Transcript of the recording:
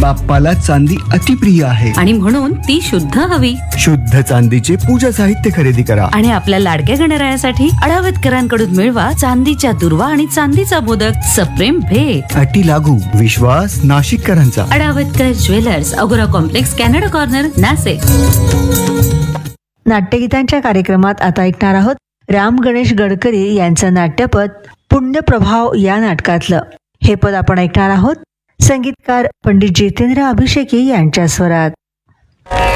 बाप्पाला चांदी अतिप्रिय आहे आणि म्हणून ती शुद्ध हवी. शुद्ध चांदीचे पूजा साहित्य खरेदी करा आणि आपल्या लाडक्या गणरायासाठी अडावतकरांकडून मिळवा चांदीच्या दुर्वा आणि चांदीचा मोदक. सप्रेम भेट. अटी लागू. विश्वास नाशिककरांचा. अडावतकर ज्वेलर्स, अगोरा कॉम्प्लेक्स, कॅनडा कॉर्नर, नाशिक. नाट्यगीतांच्या कार्यक्रमात आता ऐकणार आहोत राम गणेश गडकरी यांचं नाट्यपद पुण्यप्रभाव या नाटकातलं. हे पद आपण ऐकणार आहोत संगीतकार पंडित जितेंद्र अभिषेकी यांच्या स्वरात.